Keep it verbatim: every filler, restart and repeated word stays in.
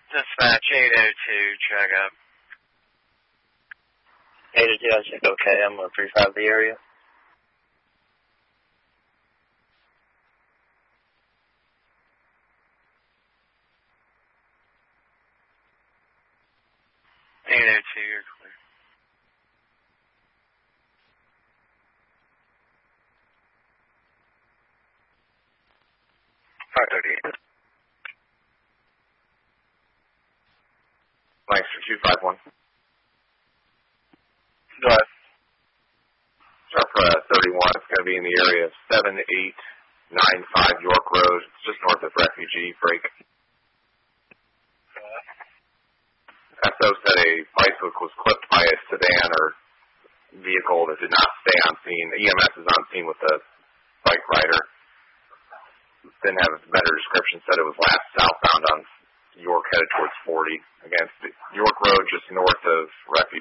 Dispatch eight oh two, check up. eight oh two, I check okay. I'm going to three five the area. eight oh two, you're clear. five thirty-eight. Thanks for two five one. Go ahead. Sharp uh, thirty-one, it's going to be in the area of seven eight nine five York Road. It's just north of Refugee Break. S O said a bicycle was clipped by a sedan or vehicle that did not stay on scene. The E M S is on scene with the bike rider. Didn't have a better description, said it was last southbound on York headed towards forty. Again, York Road just north of Refuge.